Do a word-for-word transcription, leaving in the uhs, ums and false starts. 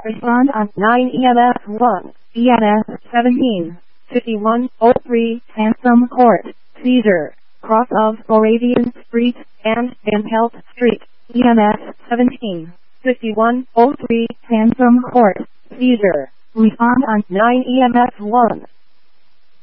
Respond on nine E M S one, E M S seventeen, fifty-one oh three, Handsome Court, Seizure, cross of Moravian Street and Van Pelt Street, E M S seventeen, fifty-one oh three, Handsome Court, Seizure. Respond on nine E M S one.